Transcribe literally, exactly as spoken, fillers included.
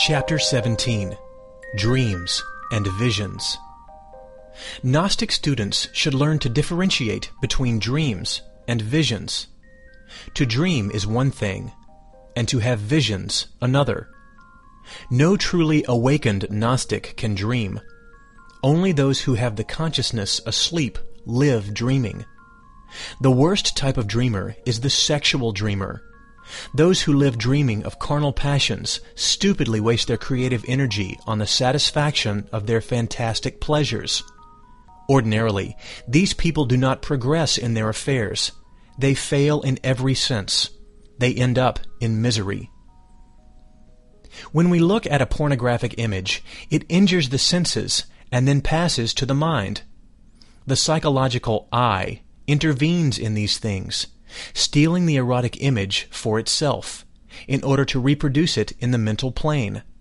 Chapter seventeen. Dreams and Visions. Gnostic students should learn to differentiate between dreams and visions. To dream is one thing, and to have visions another. No truly awakened Gnostic can dream. Only those who have the consciousness asleep live dreaming. The worst type of dreamer is the sexual dreamer. Those who live dreaming of carnal passions stupidly waste their creative energy on the satisfaction of their fantastic pleasures. Ordinarily, these people do not progress in their affairs. They fail in every sense. They end up in misery. When we look at a pornographic image, it injures the senses and then passes to the mind. The psychological I intervenes in these things, stealing the erotic image for itself, in order to reproduce it in the mental plane.